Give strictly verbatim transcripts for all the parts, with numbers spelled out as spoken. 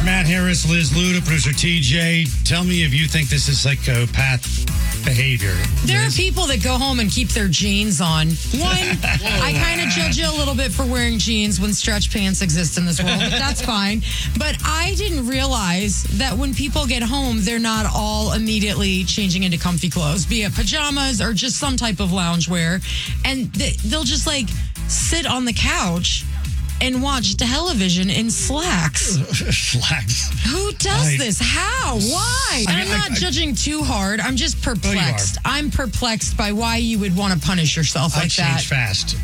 Matt Harris, Liz Luda, producer T J. Tell me if you think this is psychopath behavior. There Liz? are people that go home and keep their jeans on. One, I kind of judge you a little bit for wearing jeans when stretch pants exist in this world, but that's fine. But I didn't realize that when people get home, they're not all immediately changing into comfy clothes, be it pajamas or just some type of loungewear. And they, they'll just like sit on the couch and watch television in slacks. Slacks. Who does I- this? How? Why? I And mean, I'm not I- I- judging too hard. I'm just Oh, you are. perplexed. I'm perplexed by why you would want to punish yourself I like that. change fast.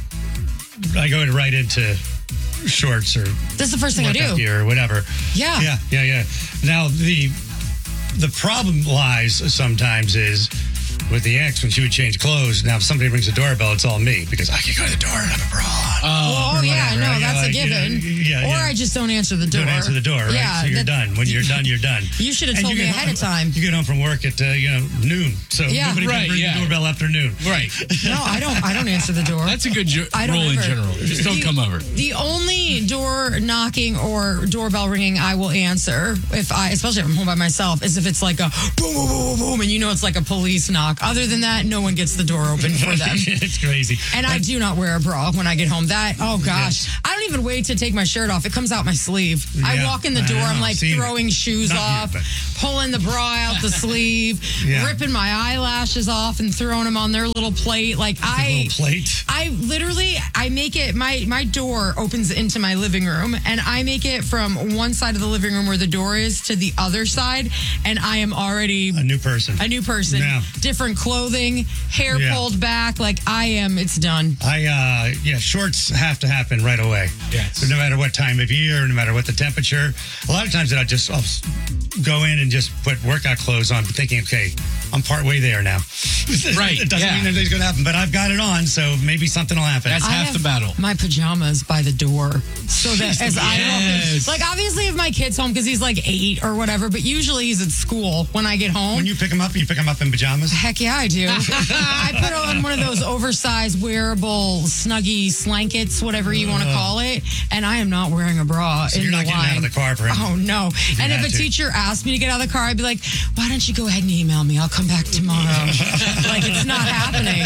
I go right into shorts or That's the first thing I workout do. gear or whatever. Yeah. Yeah, yeah, yeah. Now, the the problem lies sometimes is with the ex when she would change clothes. Now, if somebody rings the doorbell, it's all me because I can go to the door and have a bra on. Oh, or yeah, whatever, no, right? that's Like, a you know, given. yeah, or yeah. I just don't answer the door. Don't answer the door, right? Yeah, so you're that- done. When you're done, you're done. You should have And told you me get ahead home- of time. You get home from work at uh, you know noon, so Yeah. nobody Right, can ring yeah. the doorbell after noon. Right. No, I don't. I don't answer the door. That's a good ju- I don't rule in ever. general. Just don't The- come over. The only door knocking or doorbell ringing I will answer, if I, especially if I'm home by myself, is if it's like a boom, boom, boom, boom, and you know it's like a police knock. Other than that, no one gets the door open for them. It's crazy. And I do not wear a bra when I get home. That, oh gosh. Yes. I don't even wait to take my shirt off. It comes out my sleeve. I Yeah, walk in the I door, know. I'm like Seen it. throwing shoes Not you, off, but- pulling the bra out the sleeve, Yeah. ripping my eyelashes off and throwing them on their little plate. Like A I, little plate. I literally, I make it, my, my door opens into my living room and I make it from one side of the living room where the door is to the other side. And I am already A new person. a new person, Yeah. different clothing, hair Yeah. pulled back. Like I am, it's done. I uh yeah, shorts have to happen right away. Yes. So no matter what time of year, no matter what the temperature. A lot of times that I just I'll s- go in and just put workout clothes on, thinking, okay, I'm part way there now. Right, It doesn't yeah. mean anything's gonna happen, but I've got it on, so maybe something will happen. That's I half have the battle. My pajamas by the door, so that as I Yes. like, obviously, if my kid's home because he's like eight or whatever, but usually he's at school when I get home. when you pick them up, you pick them up in pajamas. Heck yeah, I do. I put on one of those oversized wearable snuggie slankets, whatever you want to call it, and I am not wearing a bra So in you're the not getting line. out of the car for him. Oh no! And if had a to. teacher asked me to get out of the car, I'd be like, "Why don't you go ahead and email me? I'll come back tomorrow." Like it's not happening.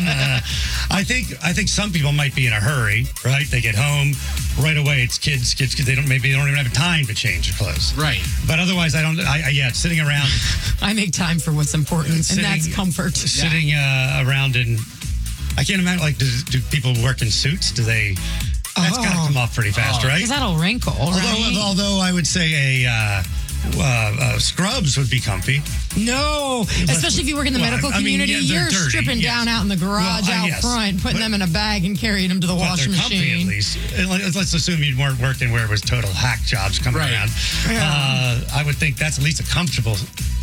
I think I think some people might be in a hurry, right? They get home right away. It's kids, kids, kids. They don't maybe they don't even have time to change their clothes. Right. But otherwise, I don't. I, I yeah, sitting around, I make time for what's important, Sitting- and that's comfort. sitting uh, around in. I can't imagine. Like, do, do people work in suits? Do they? That's got to Oh. come off pretty fast, right? Because that'll wrinkle, Although, right? although I would say a uh, uh, uh, scrubs would be comfy. No, especially if you work in the Well, medical I mean, community, yeah, they're you're dirty, stripping yes. down out in the garage Well, uh, out yes, front, putting but- them in a bag and carrying them to the But washing they're comfy at machine. least. And let- Let's assume you weren't working where it was total hack jobs coming Right. around. Uh, I would think that's at least a comfortable.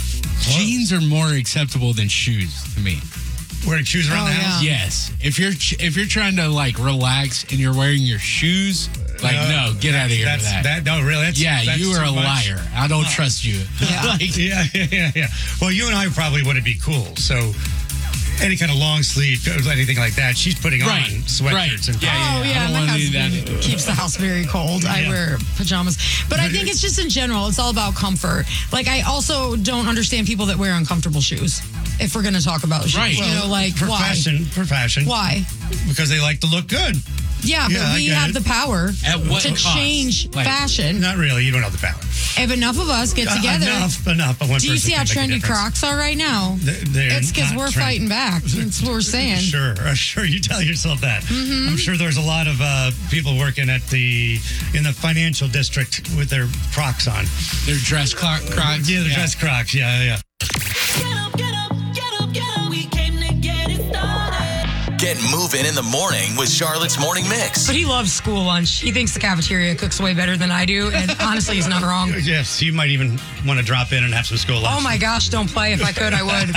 Jeans are more acceptable than shoes to me. Wearing shoes around Oh, the house. yeah. Yes. If you're ch- if you're trying to like relax and you're wearing your shoes, like Uh, no, get out of here with That's that. that. No, really. That's, yeah, that's you are too a much. liar. I don't trust you. Yeah. Like, Yeah, yeah, yeah, yeah. Well, you and I probably wouldn't be cool. So any kind of long sleeve, anything like that, she's putting Right, on sweatshirts right. and Yeah, yeah, Oh yeah. I yeah, don't my wanna do husband that. keeps the house very cold. I Yeah. wear pajamas, but I But think it- it's just in general. It's all about comfort. Like I also don't understand people that wear uncomfortable shoes. If we're going to talk about shoes, Right. you know, like for why? fashion, for fashion, Why? because they like to look good. Yeah, but Yeah, I we get have it. the power At what to cost? change Like- fashion. Not really. You don't have the power. If enough of us get Uh, together, enough, enough. But one do you person see how can make a trendy difference. Crocs are right now? They- they're It's because not we're trendy. fighting back. That's what we're saying. Sure, uh, sure. You tell yourself that. Mm-hmm. I'm sure there's a lot of uh, people working at the in the financial district with their Crocs on. Their dress clock crocs. Yeah, the dress Crocs. Yeah, yeah. Get up, get up, get up, get up. We came to get it started. Get moving in the morning with Charlotte's Morning Mix. But he loves school lunch. He thinks the cafeteria cooks way better than I do, and honestly, he's not wrong. Yes, you might even want to drop in and have some school lunch. Oh my gosh, don't play. If I could, I would.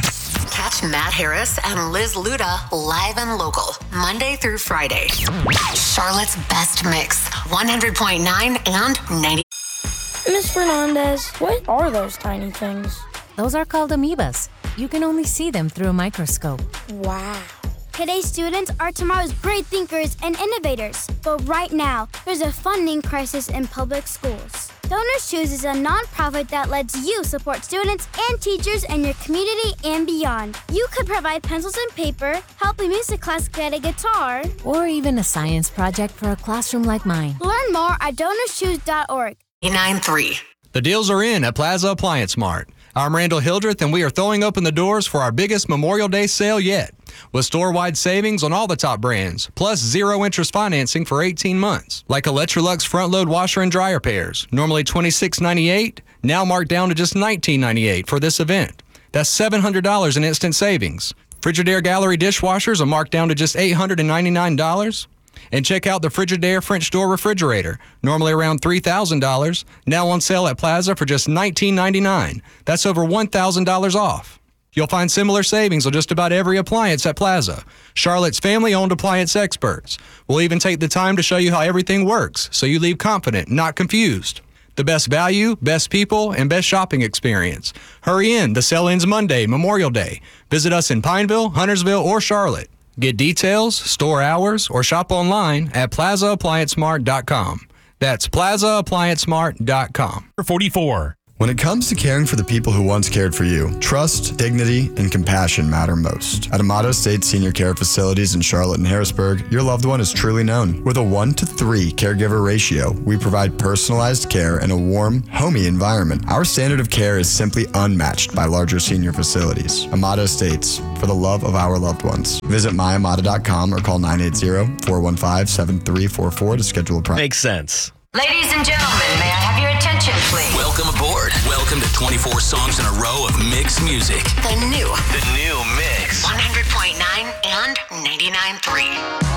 Catch Matt Harris and Liz Luda live and local, Monday through Friday. Charlotte's Best Mix, one hundred point nine and ninety. Miss Fernandez, what are those tiny things? Those are called amoebas. You can only see them through a microscope. Wow. Today's students are tomorrow's great thinkers and innovators. But right now, there's a funding crisis in public schools. Donors Choose is a nonprofit that lets you support students and teachers in your community and beyond. You could provide pencils and paper, help a music class get a guitar, Or even a science project for a classroom like mine. Learn more at donors choose dot org. nine three. The deals are in at Plaza Appliance Mart. I'm Randall Hildreth, and we are throwing open the doors for our biggest Memorial Day sale yet, with store-wide savings on all the top brands, plus zero-interest financing for eighteen months, like Electrolux front-load washer and dryer pairs, normally twenty-six ninety-eight, now marked down to just nineteen ninety-eight for this event. That's seven hundred dollars in instant savings. Frigidaire Gallery dishwashers are marked down to just eight hundred ninety-nine dollars. And check out the Frigidaire French door refrigerator, normally around three thousand dollars, now on sale at Plaza for just nineteen ninety-nine. That's over one thousand dollars off. You'll find similar savings on just about every appliance at Plaza. Charlotte's family-owned appliance experts. We'll even take the time to show you how everything works, so you leave confident, not confused. The best value, best people, and best shopping experience. Hurry in, the sale ends Monday, Memorial Day. Visit us in Pineville, Huntersville, or Charlotte. Get details, store hours, or shop online at plaza appliance mart dot com. That's plaza appliance mart dot com. forty-four. When it comes to caring for the people who once cared for you, trust, dignity, and compassion matter most. At Amato State Senior Care Facilities in Charlotte and Harrisburg, your loved one is truly known. With a one to three caregiver ratio, we provide personalized care in a warm, homey environment. Our standard of care is simply unmatched by larger senior facilities. Amato Estates, for the love of our loved ones. Visit my amata dot com or call nine eight zero, four one five, seven three four four to schedule a private. Makes sense. Ladies and gentlemen, may I have your attention, please? Welcome aboard. Welcome to twenty-four songs in a row of mixed music. The new The new mix. one hundred point nine and ninety-nine point three.